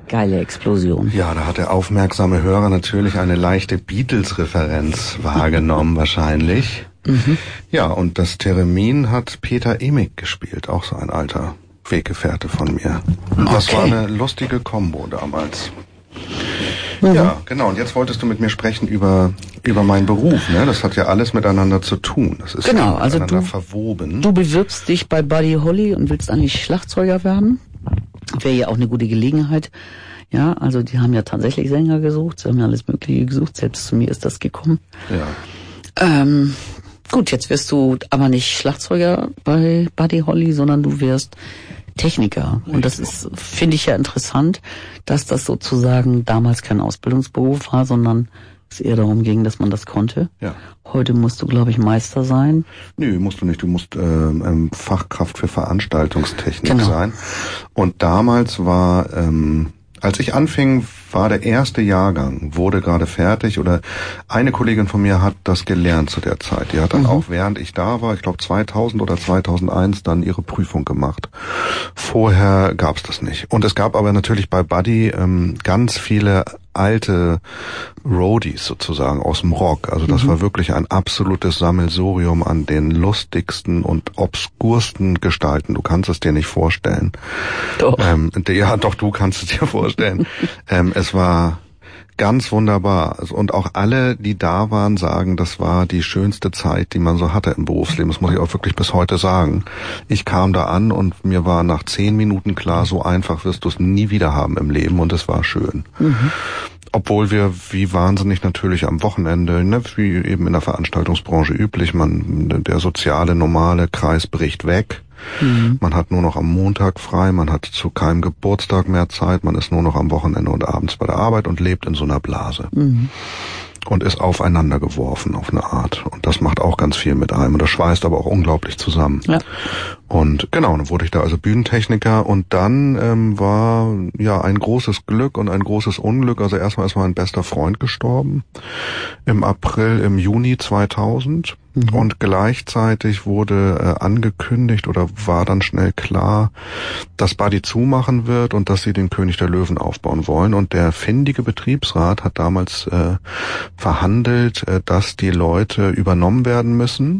Geile Explosion. Ja, da hat der aufmerksame Hörer natürlich eine leichte Beatles-Referenz wahrgenommen wahrscheinlich. Mhm. Ja, und das Theremin hat Peter Emig gespielt, auch so ein alter Weggefährte von mir. Das Okay. war eine lustige Kombo damals. Mhm. Ja, genau. Und jetzt wolltest du mit mir sprechen über meinen Beruf, ne? Das hat ja alles miteinander zu tun. Das ist Genau, ja also miteinander verwoben. Du bewirbst dich bei Buddy Holly und willst eigentlich Schlagzeuger werden. Wäre ja auch eine gute Gelegenheit. Ja, also die haben ja tatsächlich Sänger gesucht, sie haben ja alles Mögliche gesucht, selbst zu mir ist das gekommen. Ja. Gut, jetzt wirst du aber nicht Schlagzeuger bei Buddy Holly, sondern du wirst Techniker. Und das ist, finde ich ja interessant, dass das sozusagen damals kein Ausbildungsberuf war, sondern es eher darum ging, dass man das konnte. Ja. Heute musst du, glaube ich, Meister sein. Nö, musst du nicht. Du musst Fachkraft für Veranstaltungstechnik Genau. sein. Und damals war, als ich anfing, war der erste Jahrgang, wurde gerade fertig, oder eine Kollegin von mir hat das gelernt zu der Zeit. Die hat dann auch, während ich da war, ich glaube 2000 oder 2001, dann ihre Prüfung gemacht. Vorher gab's das nicht. Und es gab aber natürlich bei Buddy ganz viele alte Roadies sozusagen aus dem Rock. Also das war wirklich ein absolutes Sammelsurium an den lustigsten und obskursten Gestalten. Du kannst es dir nicht vorstellen. Doch. Ja, doch, du kannst es dir vorstellen. Es war ganz wunderbar. Und auch alle, die da waren, sagen, das war die schönste Zeit, die man so hatte im Berufsleben. Das muss ich auch wirklich bis heute sagen. Ich kam da an und mir war nach 10 Minuten klar, so einfach wirst du es nie wieder haben im Leben, und es war schön. Obwohl wir wie wahnsinnig natürlich am Wochenende, ne, wie eben in der Veranstaltungsbranche üblich, der soziale, normale Kreis bricht weg. Man hat nur noch am Montag frei, man hat zu keinem Geburtstag mehr Zeit, man ist nur noch am Wochenende und abends bei der Arbeit und lebt in so einer Blase. Und ist aufeinander geworfen auf eine Art. Und das macht auch ganz viel mit einem. Und das schweißt aber auch unglaublich zusammen. Ja. Und genau, dann wurde ich da also Bühnentechniker, und dann war ja ein großes Glück und ein großes Unglück. Also erstmal ist mein bester Freund gestorben im Juni 2000. Und gleichzeitig wurde angekündigt oder war dann schnell klar, dass Buddy zumachen wird und dass sie den König der Löwen aufbauen wollen. Und der findige Betriebsrat hat damals verhandelt, dass die Leute übernommen werden müssen,